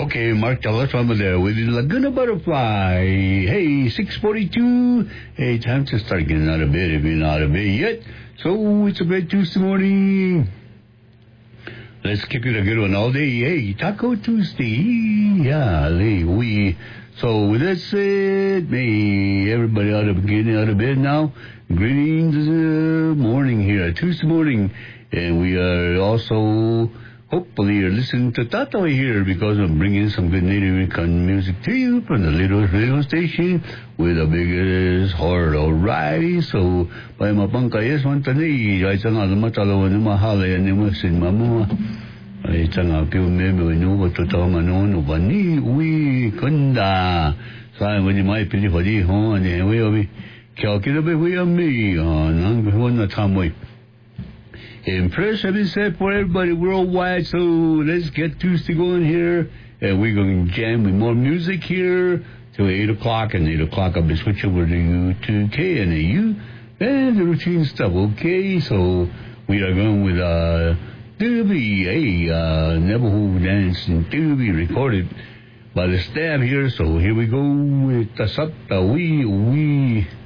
Okay, Mark Telefama there with the Laguna Butterfly. Hey, 6:42. Hey, time to start getting out of bed if you're not out of bed yet. So, it's a great Tuesday morning. Let's kick it a good one all day. Hey, Taco Tuesday. Yeah, So, with that said, may everybody getting out of bed now. Greetings, morning here, Tuesday morning. And we are also... Hopefully you're listening to Tato here because I'm bringing some good Native American music to you from the little radio station with the biggest heart. Alrighty, so by mapangkayas man tani ay tanga lumatalaw na mahalay ani mo sin mama ay tanga piu meme no ko totoo no bani ui kunda sa mo ni mai pili hodi ho ani we obi kyo kilo we ami nang ho na tamoy. Impress having said for everybody worldwide, so let's get Tuesday going here, and we're going to jam with more music here till 8 o'clock, and 8 o'clock I'll be switching over to KNAU, and the routine stuff, okay, so we are going with Doobie, Navajo Dance and Doobie, recorded by the staff here, so here we go with the Sata,